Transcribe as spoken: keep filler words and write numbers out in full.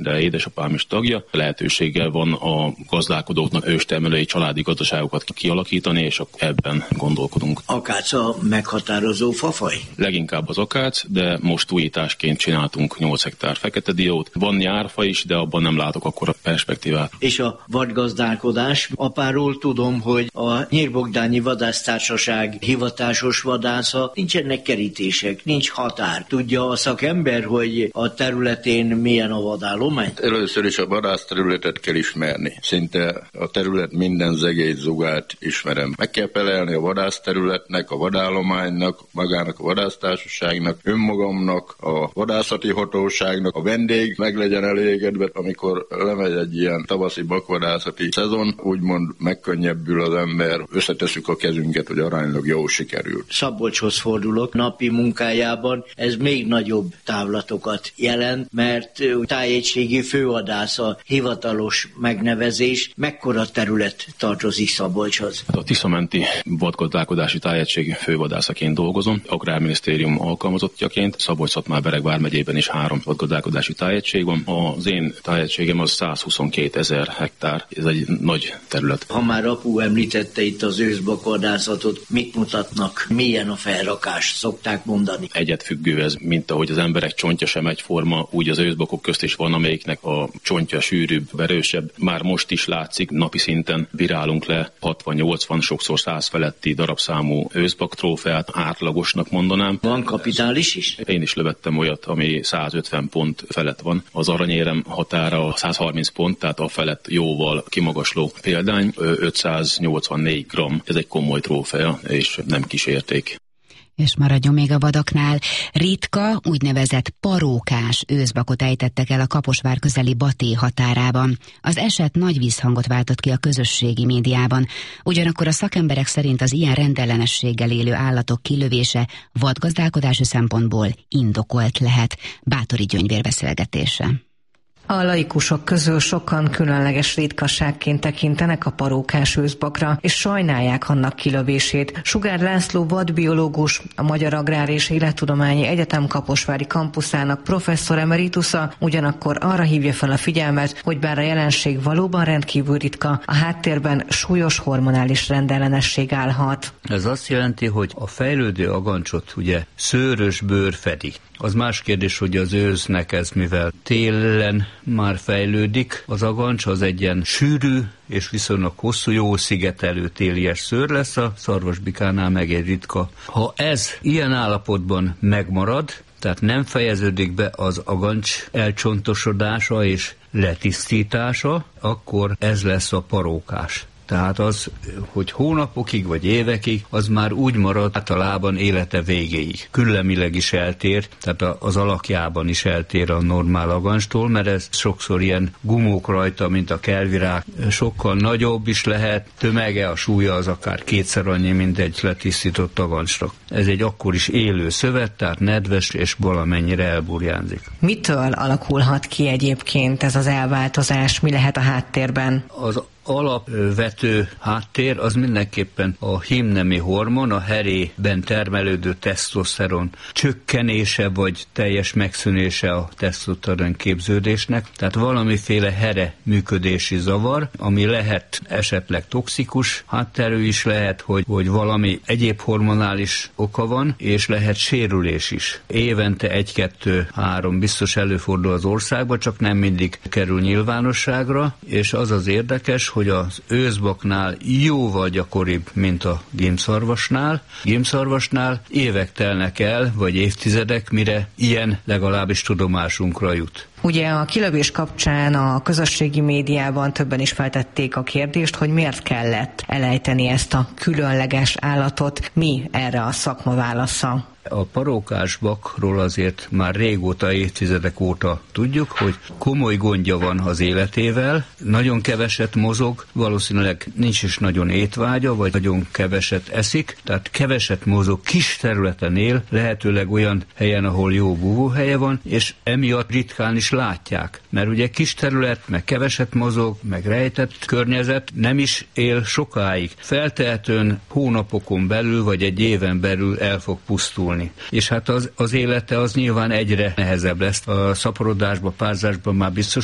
de édesapám is tagja. Lehetőséggel van a gazdálkodóknak őstermelői családi gazdaságokat kialakítani, és ebben gondolkodunk. Akác a meghatározó fafaj? Leginkább az akác, de most újításként csináltunk nyolc hektár fekete diót. Van nyárfa is, de abban nem látok akkora perspektívát. És a vadgazdálkodás? Apáról tudom, hogy a Nyírbogdányi Vadásztársaság hivatásos vadásza, nincsenek kerítések, nincs határ. Tudja a szakember, hogy a területén milyen a vadállomány? Először is a vadászterületet kell ismerni. Szinte a terület minden zegét, zugát ismerem. Meg kell felelni a vadászterületnek, a vadállománynak, magának a vadásztársaságnak, önmagamnak, a vadászati hatóságnak, a vendég meg legyen elégedve, amikor lemegy egy ilyen tavaszi bakvadászati szezon, úgymond megkönnyebbül az ember, összetesszük a kezünket, hogy aránylag jó sikerült. Szabolcshoz fordulok, napi munkájában ez még nagyobb távlatokat jelent, mert tájegységi fővadász a hivatalos megnevezés. Mekkora terület tartozik Szabolcshoz? A Tiszamenti vadgazdálkodási tájegység fővadászaként dolgozom, Agrárminisztérium alkalmazottjaként. Szabolcs-Szatmár-Bereg vármegyében is három vadgazdálkodási tájegység van. Az én tájegységem az százhuszonkétezer hektár, ez egy nagy terület. Ha már apu említette itt az őszbakvadászatot, mit mutatnak, milyen a felrakás, szokták mondani? Egyetfüggő ez, mint ahogy az emberek csontja sem egyforma, úgy az őszbakok közt is van, amelyiknek a csontja sűrűbb, erősebb. Már most is látszik, napi szinten bírálunk le hatvan-nyolcvan, sokszor száz feletti darabszámú őszbak trófeát, átlagosnak mondanám. Van kapitális is? Én is lövettem olyat, ami százötven pont felett van. Az aranyérem határa százharminc pont, tehát a felett jóval kimagasló példány, ötszáznyolcvannégy gramm. Ez egy komoly trófea, és nem kis érték. És maradjon még a vadaknál. Ritka, úgynevezett parókás őszbakot ejtettek el a Kaposvár közeli Baté határában. Az eset nagy visszhangot váltott ki a közösségi médiában. Ugyanakkor a szakemberek szerint az ilyen rendellenességgel élő állatok kilövése vadgazdálkodási szempontból indokolt lehet. Báthori Gyöngyvér beszélgetése. A laikusok közül sokan különleges ritkaságként tekintenek a parókás őszbakra, és sajnálják annak kilövését. Sugár László vadbiológus, a Magyar Agrár és Élettudományi Egyetem kaposvári kampuszának professzor emeritusa ugyanakkor arra hívja fel a figyelmet, hogy bár a jelenség valóban rendkívül ritka, a háttérben súlyos hormonális rendellenesség állhat. Ez azt jelenti, hogy a fejlődő agancsot ugye szőrös bőr fedi. Az más kérdés, hogy az ősznek ez, mivel télen már fejlődik, az agancs az egy ilyen sűrű és viszonylag hosszú, jó szigetelő télies szőr lesz, a szarvasbikánál meg egy ritka. Ha ez ilyen állapotban megmarad, tehát nem fejeződik be az agancs elcsontosodása és letisztítása, akkor ez lesz a parókás. Tehát az, hogy hónapokig vagy évekig, az már úgy marad általában élete végéig. Küllemileg is eltér, tehát az alakjában is eltér a normál agancstól, mert ez sokszor ilyen gumók rajta, mint a kelvirág. Sokkal nagyobb is lehet, tömege, a súlya az akár kétszer annyi, mint egy letisztított agancsnak. Ez egy akkor is élő szövet, tehát nedves és valamennyire elburjánzik. Mitől alakulhat ki egyébként ez az elváltozás? Mi lehet a háttérben? Az alapvető háttér az mindenképpen a hímnemi hormon, a herében termelődő tesztoszteron csökkenése vagy teljes megszűnése a tesztoszteron képződésnek, tehát valamiféle here működési zavar, ami lehet esetleg toxikus hátterű is lehet, hogy, hogy valami egyéb hormonális oka van, és lehet sérülés is. Évente egy-kettő-három biztos előfordul az országban, csak nem mindig kerül nyilvánosságra, és az az érdekes, hogy az őszbaknál jóval gyakoribb, mint a gimbszarvasnál. Gimbszarvasnál évek telnek el, vagy évtizedek, mire ilyen legalábbis tudomásunkra jut. Ugye a kilövés kapcsán a közösségi médiában többen is feltették a kérdést, hogy miért kellett elejteni ezt a különleges állatot. Mi erre a szakma válasza? A parókás bakról azért már régóta, évtizedek óta tudjuk, hogy komoly gondja van az életével, nagyon keveset mozog, valószínűleg nincs is nagyon étvágya, vagy nagyon keveset eszik, tehát keveset mozog, kis területen él, lehetőleg olyan helyen, ahol jó búvóhelye van, és emiatt ritkán is látják. Mert ugye kis terület, meg keveset mozog, meg rejtett környezet, nem is él sokáig. Feltehetően hónapokon belül, vagy egy éven belül el fog pusztulni. És hát az, az élete az nyilván egyre nehezebb lesz. A szaporodásban, párzásban már biztos